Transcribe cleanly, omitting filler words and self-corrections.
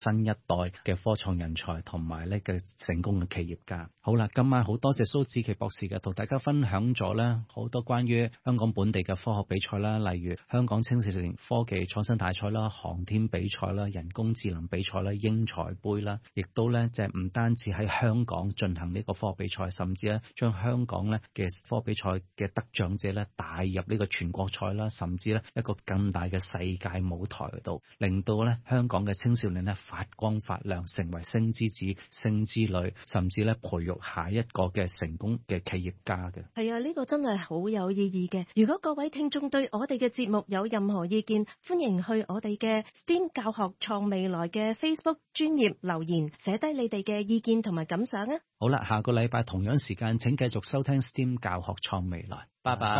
新一代嘅科創人才同埋呢嘅成功嘅企業家。好啦，今晚好多謝蘇子琪博士嘅同大家分享咗咧好多關於香港本地嘅科學比賽啦，例如香港青少年科技創新大賽啦、航天比賽啦、人工智能比賽啦、英才杯啦，亦都咧即係唔單止喺香港進行呢個科學比賽，甚至咧將香港咧嘅科比賽嘅得獎者咧帶入呢個全國賽啦，甚至咧一個更大嘅世界舞台度，令到咧香港嘅青少年咧發光發亮，成為星之子、星之女，甚至咧培育下一個嘅成功嘅企業家嘅。 係啊，呢個真係好有意義嘅。如果各位聽眾對我哋嘅節目有任何意見，歡迎去我哋嘅 STEAM 教學創未來嘅 Facebook 專頁留言，寫低你哋嘅意見同埋感想啊！ 好啦，下個禮拜同樣時間請繼續收聽 STEAM 教學創未來。拜拜。